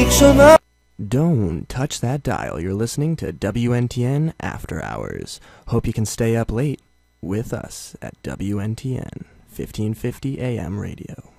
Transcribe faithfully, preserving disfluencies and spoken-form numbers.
dictionary. Don't touch that dial. You're listening to W N T N After Hours. Hope you can stay up late with us at W N T N, fifteen fifty A M radio.